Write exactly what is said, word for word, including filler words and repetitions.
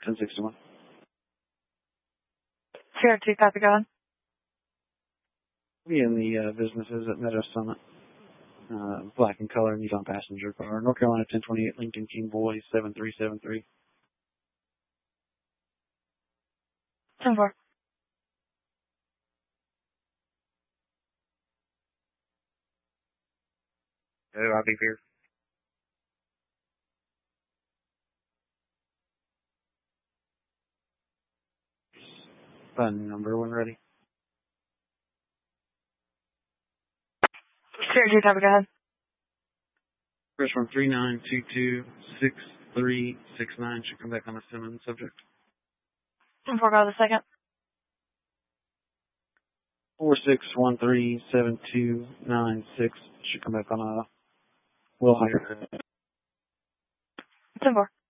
ten sixty-one. Sierra two, copy, go ahead. We in the uh, businesses at Meadow Summit. Uh, black in color, Nissan passenger car. North Carolina ten twenty-eight, Lincoln King Boy, seven three seven three. ten four. Oh, I'll be here. Phone number when ready. Sierra two, copy, go ahead. First one, three nine two two six three six nine. Should come back on a Simmons subject. ten four, go to the second. four six one three seven two nine six. Should come back on a Will Hire. ten four.